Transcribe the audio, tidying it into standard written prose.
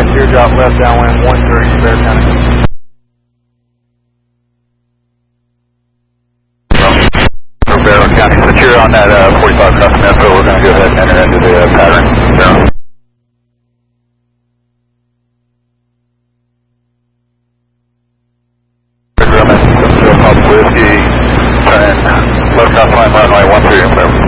right, teardrop left, downwind 130, Bear County. Bear County, since you're on that 45 custom info, we're going to go ahead and enter into the pattern. Zero. Grumman, Pop Whiskey, turn left cross line runway 13,